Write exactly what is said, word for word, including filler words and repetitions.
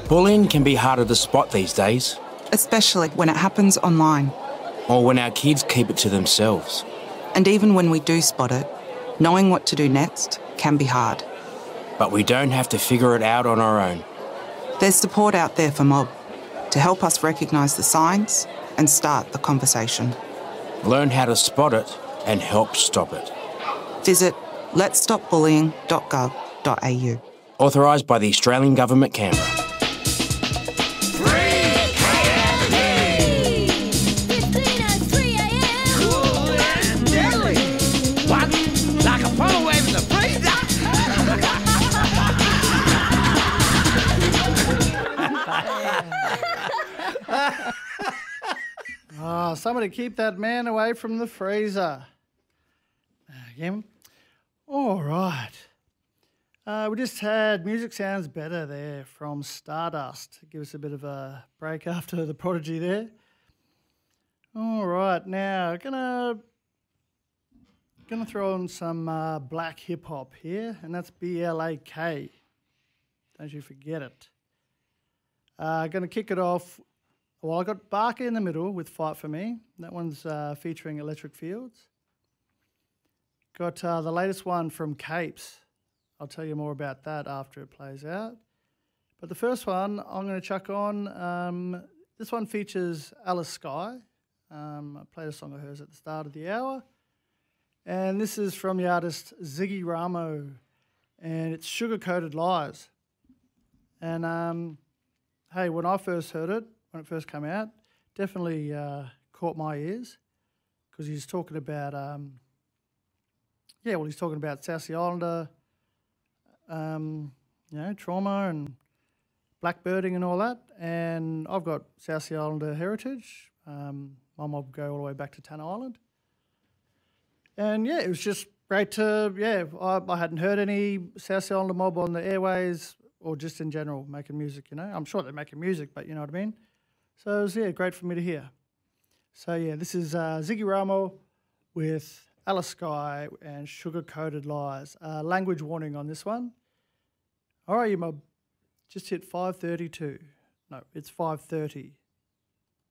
Bullying can be harder to spot these days. Especially when it happens online. Or when our kids keep it to themselves. And even when we do spot it, knowing what to do next can be hard. But we don't have to figure it out on our own. There's support out there for Mob to help us recognise the signs and start the conversation. Learn how to spot it and help stop it. Visit lets stop bullying dot gov dot a u. Authorised by the Australian Government, Canberra. Oh, somebody keep that man away from the freezer. Again. All right. Uh, we just had Music Sounds Better there from Stardust. Give us a bit of a break after the Prodigy there. All right, now gonna gonna throw on some uh, black hip hop here, and that's B L A K. Don't you forget it. Uh, gonna kick it off. Well, I got Barker in the middle with Fight For Me. That one's uh, featuring Electric Fields. Got uh, the latest one from Capes. I'll tell you more about that after it plays out. But the first one I'm going to chuck on, um, this one features Alice Skye. Um, I played a song of hers at the start of the hour. And this is from the artist Ziggy Ramo. And it's Sugar Coated Lies. And um, hey, when I first heard it, when it first came out, definitely uh, caught my ears because he's talking about, um, yeah, well, he's talking about South Sea Islander, um, you know, trauma and blackbirding and all that. And I've got South Sea Islander heritage. Um, my mob go all the way back to Tanna Island. And yeah, it was just great to, yeah, I, I hadn't heard any South Sea Islander mob on the airways or just in general making music, you know. I'm sure they're making music, but you know what I mean? So it was, yeah, great for me to hear. So, yeah, this is uh, Ziggy Ramo with Alice Skye and Sugar Coated Lies. Uh, language warning on this one. All right, you mob, just hit five thirty-two. No, it's five thirty.